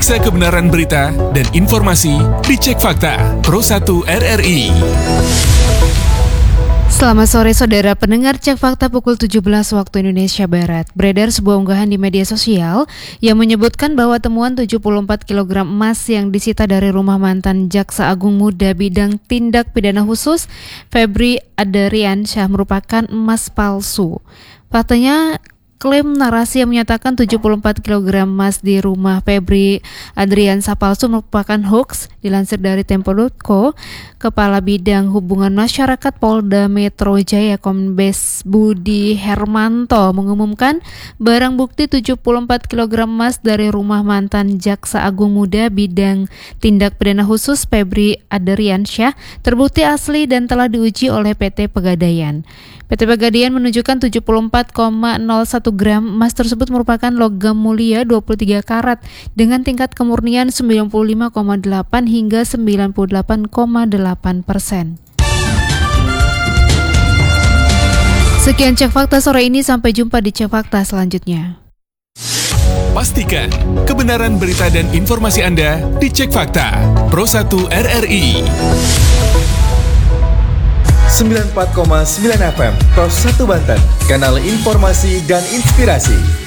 Periksa kebenaran berita dan informasi di Cek Fakta Pro 1 RRI. Selamat sore saudara pendengar Cek Fakta pukul 17 waktu Indonesia Barat. Beredar sebuah unggahan di media sosial yang menyebutkan bahwa temuan 74 kg emas yang disita dari rumah mantan Jaksa Agung Muda Bidang Tindak Pidana Khusus Febri Adriansyah merupakan emas palsu. Faktanya, klaim narasi yang menyatakan 74 kg emas di rumah Febri Adriansyah palsu merupakan hoax. Dilansir dari Tempo.co, Kepala Bidang Hubungan Masyarakat Polda Metro Jaya Kombes Budi Hermanto mengumumkan barang bukti 74 kg emas dari rumah mantan Jaksa Agung Muda Bidang Tindak Pidana Khusus Febri Adriansyah terbukti asli dan telah diuji oleh PT Pegadaian. PT Pegadaian menunjukkan 74,01 gram emas tersebut merupakan logam mulia 23 karat dengan tingkat kemurnian 95,8 hingga 98,8%. Sekian Cek Fakta sore ini, sampai jumpa di Cek Fakta selanjutnya. Pastikan kebenaran berita dan informasi Anda di Cek Fakta Pro 1 RRI. 94,9 FM Pro 1 Banten, kanal informasi dan inspirasi.